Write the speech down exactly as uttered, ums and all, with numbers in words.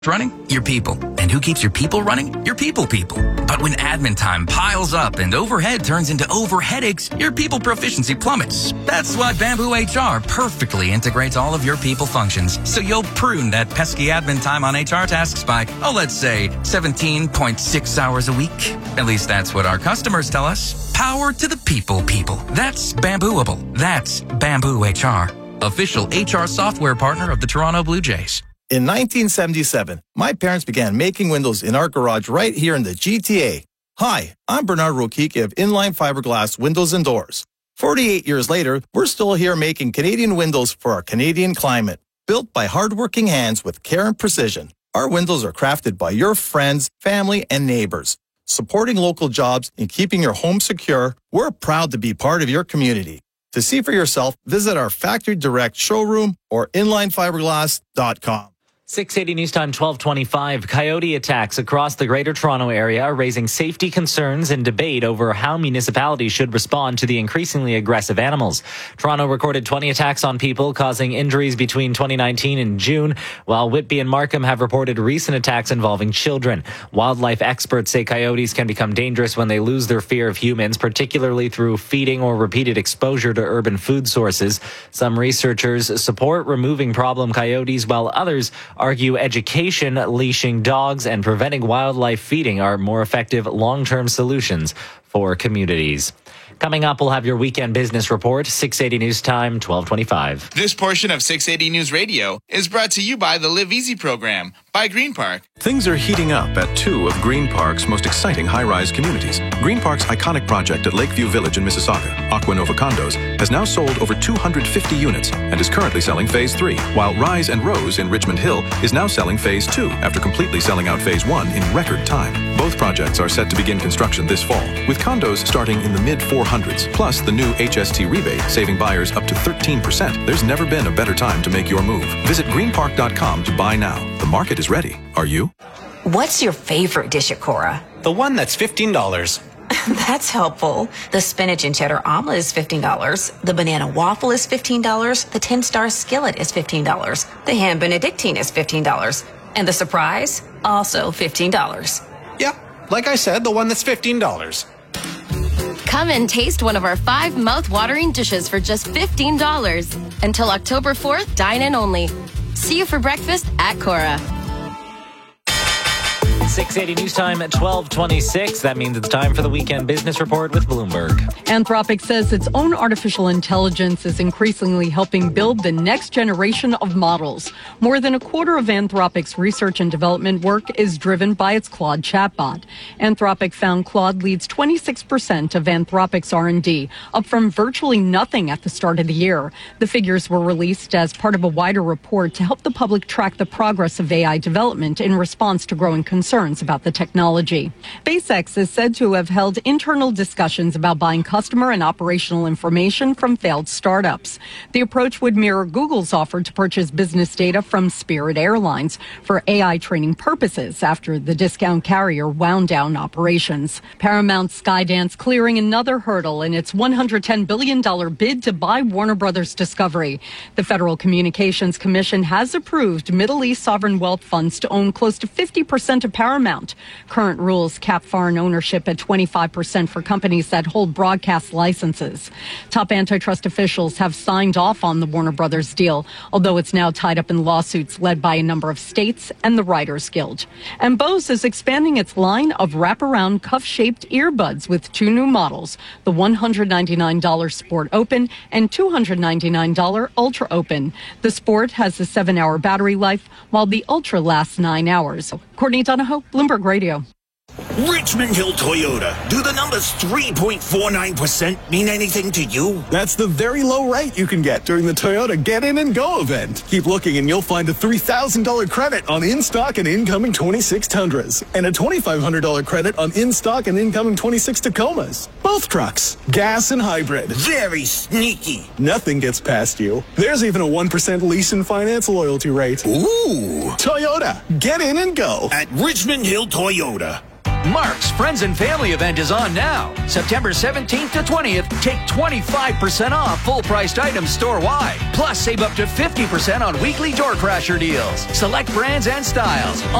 running? Your people. And who keeps your people running? Your people people. But when admin time piles up and overhead turns into overheadaches, your people proficiency plummets. That's why Bamboo H R perfectly integrates all of your people functions, so you'll prune that pesky admin time on H R tasks by, oh, let's say seventeen point six hours a week. At least that's what our customers tell us. Power to the people people. That's Bambooable. That's Bamboo H R. Official H R software partner of the Toronto Blue Jays. In nineteen seventy-seven, my parents began making windows in our garage right here in the G T A. Hi, I'm Bernard Rokicki of Inline Fiberglass Windows and Doors. forty-eight years later, we're still here making Canadian windows for our Canadian climate. Built by hardworking hands with care and precision, our windows are crafted by your friends, family, and neighbors. Supporting local jobs and keeping your home secure, we're proud to be part of your community. To see for yourself, visit our Factory Direct showroom or inline fiberglass dot com. six eighty News Time, twelve twenty-five. Coyote attacks across the Greater Toronto Area are raising safety concerns and debate over how municipalities should respond to the increasingly aggressive animals. Toronto recorded twenty attacks on people, causing injuries between twenty nineteen and June, while Whitby and Markham have reported recent attacks involving children. Wildlife experts say coyotes can become dangerous when they lose their fear of humans, particularly through feeding or repeated exposure to urban food sources. Some researchers support removing problem coyotes, while others argue education, leashing dogs, and preventing wildlife feeding are more effective long-term solutions for communities. Coming up, we'll have your weekend business report, six eighty News Time, twelve twenty-five. This portion of six eighty News Radio is brought to you by the Live Easy program by Green Park. Things are heating up at two of Green Park's most exciting high-rise communities. Green Park's iconic project at Lakeview Village in Mississauga, Aquanova Condos, has now sold over two hundred fifty units and is currently selling Phase three, while Rise and Rose in Richmond Hill is now selling Phase two after completely selling out Phase one in record time. Both projects are set to begin construction this fall, with condos starting in the mid four hundreds, plus the new H S T rebate saving buyers up to thirteen percent. There's never been a better time to make your move. Visit green park dot com to buy now. The market is ready. Are you? What's your favorite dish at Cora? The one that's fifteen dollars. That's helpful. The spinach and cheddar omelet is fifteen dollars. The banana waffle is fifteen dollars. The ten-star skillet is fifteen dollars. The ham benedictine is fifteen dollars. And the surprise? Also fifteen dollars. Yeah, like I said, the one that's fifteen dollars. Come and taste one of our five mouth-watering dishes for just fifteen dollars. Until October fourth, dine in only. See you for breakfast at Cora. six eighty News Time at twelve twenty-six. That means it's time for the Weekend Business Report with Bloomberg. Anthropic says its own artificial intelligence is increasingly helping build the next generation of models. More than a quarter of Anthropic's research and development work is driven by its Claude chatbot. Anthropic found Claude leads twenty-six percent of Anthropic's R and D, up from virtually nothing at the start of the year. The figures were released as part of a wider report to help the public track the progress of A I development in response to growing concerns about the technology. SpaceX is said to have held internal discussions about buying customer and operational information from failed startups. The approach would mirror Google's offer to purchase business data from Spirit Airlines for A I training purposes after the discount carrier wound down operations. Paramount Skydance clearing another hurdle in its one hundred ten billion dollars bid to buy Warner Brothers Discovery. The Federal Communications Commission has approved Middle East sovereign wealth funds to own close to fifty percent of Paramount. Current rules cap foreign ownership at twenty-five percent for companies that hold broadcast licenses. Top antitrust officials have signed off on the Warner Brothers deal, although it's now tied up in lawsuits led by a number of states and the Writers Guild. And Bose is expanding its line of wraparound cuff-shaped earbuds with two new models, the one hundred ninety-nine dollars Sport Open and two hundred ninety-nine dollars Ultra Open. The Sport has a seven-hour battery life, while the Ultra lasts nine hours. Courtney Donahoe, Bloomberg Radio. Richmond Hill Toyota. Do the numbers three point four nine percent mean anything to you? That's the very low rate you can get during the Toyota Get In and Go event. Keep looking and you'll find a three thousand dollars credit on in-stock and incoming twenty-six Tundras and a twenty-five hundred dollars credit on in-stock and incoming twenty-six Tacomas. Both trucks, gas and hybrid. Very sneaky. Nothing gets past you. There's even a one percent lease and finance loyalty rate. Ooh. Toyota. Get in and go. At Richmond Hill Toyota. Mark's Friends and Family event is on now. September seventeenth to twentieth, take twenty-five percent off full-priced items store-wide. Plus, save up to fifty percent on weekly door crasher deals. Select brands and styles.